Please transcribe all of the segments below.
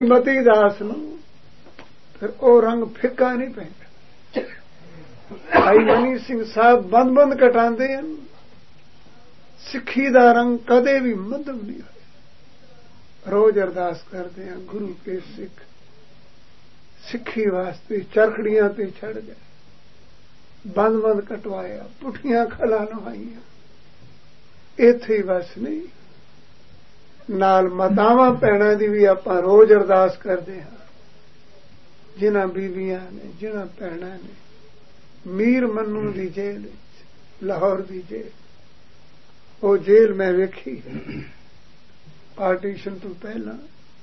ਮਤੀ ਦਾਸ ਨੂੰ ਫਿਰ ਉਹ ਰੰਗ ਫਿੱਕਾ ਨਹੀਂ ਪੈਂਦਾ। ਭਾਈ ਮਨੀ ਸਿੰਘ ਸਾਹਿਬ ਬੰਦ ਕਟਾਉਂਦੇ ਹਨ, ਸਿੱਖੀ ਦਾ ਰੰਗ ਕਦੇ ਵੀ ਮੱਧਮ ਨਹੀਂ ਹੋਇਆ। ਰੋਜ਼ ਅਰਦਾਸ ਕਰਦੇ ਹਾਂ, ਗੁਰੂ ਕੇ ਸਿੱਖ ਸਿੱਖੀ ਵਾਸਤੇ ਚਰਖੜੀਆਂ ਤੇ ਚੜ ਗਏ, ਬੰਦ ਕਟਵਾਇਆ, ਪੁੱਠੀਆਂ ਖਲਾਂ ਨਵਾਈਆਂ। ਇੱਥੇ ਹੀ ਬਸ ਨਹੀਂ, ਨਾਲ ਮਾਤਾਵਾਂ ਭੈਣਾਂ ਦੀ ਵੀ ਆਪਾਂ ਰੋਜ਼ ਅਰਦਾਸ ਕਰਦੇ ਹਾਂ। ਜਿਨ੍ਹਾਂ ਬੀਬੀਆਂ ਨੇ, ਜਿਨ੍ਹਾਂ ਭੈਣਾਂ ਨੇ ਮੀਰ ਮੰਨੂ ਦੀ ਜੇਲ੍ਹ ਵਿੱਚ, ਲਾਹੌਰ ਦੀ ਜੇਲ੍ਹ, ਉਹ ਜੇਲ੍ਹ ਮੈਂ ਵੇਖੀ ਪਾਰਟੀਸ਼ਨ ਤੋਂ ਪਹਿਲਾਂ,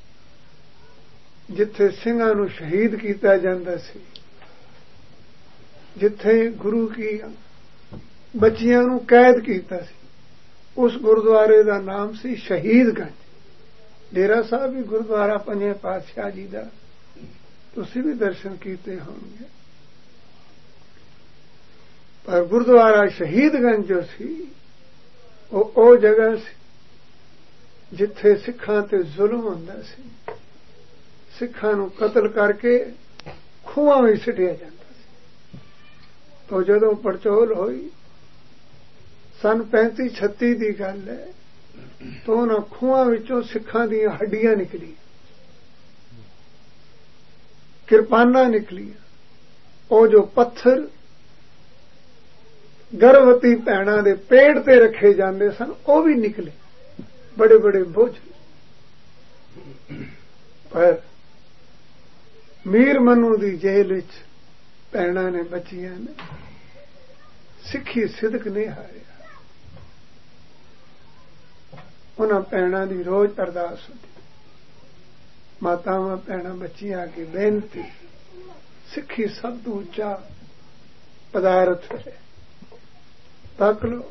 ਜਿੱਥੇ ਸਿੰਘਾਂ ਨੂੰ ਸ਼ਹੀਦ ਕੀਤਾ ਜਾਂਦਾ ਸੀ, ਜਿੱਥੇ ਗੁਰੂ ਕੀ ਬੱਚੀਆਂ ਨੂੰ ਕੈਦ ਕੀਤਾ ਸੀ। ਉਸ ਗੁਰਦੁਆਰੇ ਦਾ ਨਾਮ ਸੀ ਸ਼ਹੀਦਗੰਜ। ਡੇਰਾ ਸਾਹਿਬ ਵੀ ਗੁਰਦੁਆਰਾ ਪੰਜਵੇਂ ਪਾਤਸ਼ਾਹ ਜੀ ਦਾ, ਤੁਸੀਂ ਵੀ ਦਰਸ਼ਨ ਕੀਤੇ ਹੋਣਗੇ। ਪਰ ਗੁਰਦੁਆਰਾ ਸ਼ਹੀਦਗੰਜ ਜੋ ਸੀ, ਉਹ ਜਗ੍ਹਾ ਸੀ ਜਿੱਥੇ ਸਿੱਖਾਂ ਤੇ ਜ਼ੁਲਮ ਹੁੰਦਾ ਸੀ। ਸਿੱਖਾਂ ਨੂੰ ਕਤਲ ਕਰਕੇ ਖੂਹਾਂ ਵਿੱਚ ਸਿੱਟਿਆ ਜਾਂਦਾ ਸੀ। ਤਾਂ ਜਦੋਂ ਪੜਚੋਲ ਹੋਈ, ਸਨ 35-36 ਦੀ ਗੱਲ ਹੈ, ਤਾਂ ਉਹਨਾਂ ਖੂਹਾਂ ਵਿੱਚੋਂ ਸਿੱਖਾਂ ਦੀਆਂ ਹੱਡੀਆਂ ਨਿਕਲੀਆਂ, ਕਿਰਪਾਨਾਂ ਨਿਕਲੀਆਂ। ਉਹ ਜੋ ਪੱਥਰ ਗਰਭਵਤੀ ਭੈਣਾਂ ਦੇ ਪੇਟ ਤੇ ਰੱਖੇ ਜਾਂਦੇ ਸਨ, ਉਹ ਵੀ ਨਿਕਲੇ, ਬੜੇ ਬੜੇ ਬੋਝ। ਪਰ ਮੀਰ ਮਨੂ ਦੀ ਜੇਲ੍ਹ ਵਿੱਚ ਭੈਣਾਂ ਨੇ, ਬੱਚੀਆਂ ਨੇ ਸਿੱਖੀ ਸਿਦਕ ਨਹੀਂ ਹਾਰਿਆ। ਉਹਨਾਂ ਭੈਣਾਂ ਦੀ ਰੋਜ਼ ਅਰਦਾਸ ਹੁੰਦੀ, ਮਾਤਾਵਾਂ ਭੈਣਾਂ ਬੱਚੀਆਂ ਅੱਗੇ ਬੇਨਤੀ, ਸਿੱਖੀ ਸਭ ਤੋਂ ਉੱਚਾ ਪਦਾਰਥ ਹੈ। ਤੱਕ ਲੋ,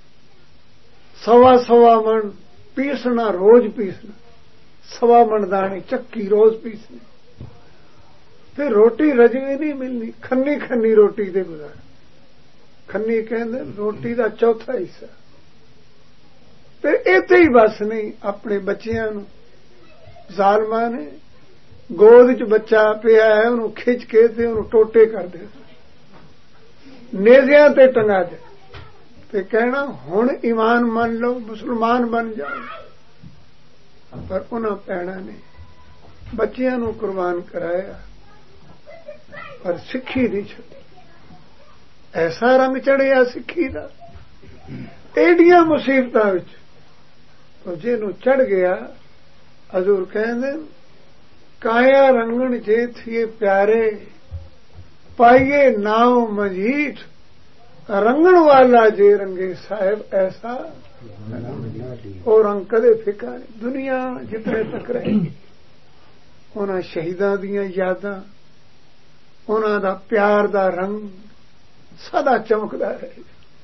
1.25 ਮਣ ਪੀਸਣਾ, ਰੋਜ਼ ਪੀਸਣਾ, 1.25 ਮਣ ਦਾਣੇ ਚੱਕੀ ਰੋਜ਼ ਪੀਸਣੀ। ਫਿਰ ਰੋਟੀ ਰਜਵੀ ਨਹੀਂ ਮਿਲਣੀ, ਖੰਨੀ ਖੰਨੀ ਰੋਟੀ ਦੇ ਗੁਜ਼ਾਰਾ। ਖੰਨੀ ਕਹਿੰਦੇ ਰੋਟੀ ਦਾ ਚੌਥਾ ਹਿੱਸਾ। ਫਿਰ ਇੱਥੇ ਹੀ ਬਸ ਨਹੀਂ, ਆਪਣੇ ਬੱਚਿਆਂ ਨੂੰ ਜ਼ਾਲਮਾਂ ਨੇ ਗੋਦ 'ਚ ਬੱਚਾ ਪਿਆ ਹੈ, ਉਹਨੂੰ ਖਿੱਚ ਕੇ ਤੇ ਉਹਨੂੰ ਟੋਟੇ ਕਰਦੇ, ਨੇਜ਼ਿਆਂ ਤੇ ਟੰਗਾ ਦੇ ਤੇ ਕਹਿਣਾ ਹੁਣ ਈਮਾਨ ਮੰਨ ਲਓ, ਮੁਸਲਮਾਨ ਬਣ ਜਾਓ। ਪਰ ਉਹਨਾਂ ਭੈਣਾਂ ਨੇ ਬੱਚਿਆਂ ਨੂੰ ਕੁਰਬਾਨ ਕਰਾਇਆ, ਪਰ ਸਿੱਖੀ ਨਹੀਂ ਛੱਡੀ। ਐਸਾ ਰੰਗ ਚੜਿਆ ਸਿੱਖੀ ਦਾ ਏਡੀਆਂ ਮੁਸੀਬਤਾਂ ਵਿੱਚ, ਜਿਹਨੂੰ ਚੜ ਗਿਆ। ਹਜ਼ੂਰ ਕਹਿੰਦੇ ਕਾਇਆ ਰੰਗਣ ਜੇ ਥੀਏ ਪਿਆਰੇ, ਪਾਈਏ ਨਾਉ ਮਜੀਠ, ਰੰਗਣ ਵਾਲਾ ਜੇ ਰੰਗੇ ਸਾਹਿਬ ਐਸਾ, ਉਹ ਰੰਗ ਕਦੇ ਫਿੱਕਾ ਨਹੀਂ। ਦੁਨੀਆ ਜਿੱਥੇ ਤੱਕ ਰਹੇਗੀ, ਉਹਨਾਂ ਸ਼ਹੀਦਾਂ ਦੀਆਂ ਯਾਦਾਂ, ਉਹਨਾਂ ਦਾ ਪਿਆਰ ਦਾ ਰੰਗ ਸਦਾ ਚਮਕਦਾ ਰਹੇਗਾ।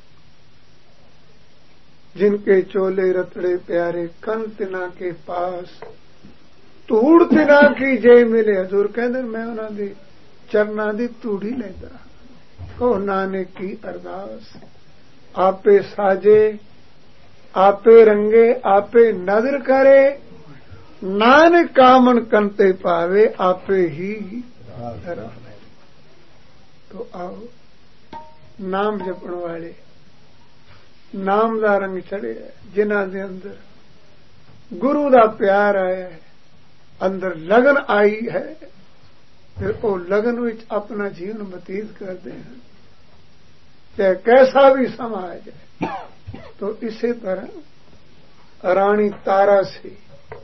जिनके चोले रतड़े प्यारे, कन तिना के पास, धूड़ तिना की जे मिले। हजूर कहते मैं उन्हां दे चरनां दी धूड़ी लैंदा, ओ नानक की अरदास, आपे साजे आपे रंगे आपे नजर करे, नानक कामन कंते पावे आपे ही रामे। तो आओ नाम जपण वाले, नाम दा रंग चढ़िया, जिन्हां दे अंदर गुरु दा प्यार आया है, अंदर लगन आई है, फिर वो लगन विच अपना जीवन बतीत करते हैं, चाहे कैसा भी समा आ जाए। तो इसी तरह रानी तारा से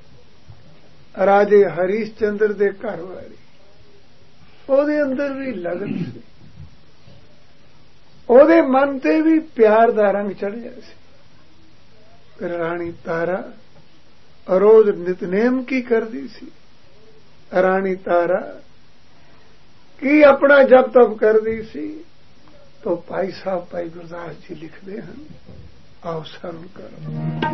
राजे हरीशचंद्र दे घर वाली, ਉਹਦੇ अंदर भी लगन सी, ਉਹਦੇ ਮਨ ਤੇ ਵੀ ਪਿਆਰ ਦਾ ਰੰਗ ਚੜ੍ਹਿਆ ਸੀ। ਫਿਰ ਰਾਣੀ ਤਾਰਾ ਰੋਜ਼ ਨਿਤਨੇਮ ਕੀ ਕਰਦੀ ਸੀ? ਰਾਣੀ ਤਾਰਾ ਕੀ ਆਪਣਾ ਜਪ ਤਪ ਕਰਦੀ ਸੀ? तो भाई साहब भाई गुरदास जी लिखते हैं, आओ शरण करो।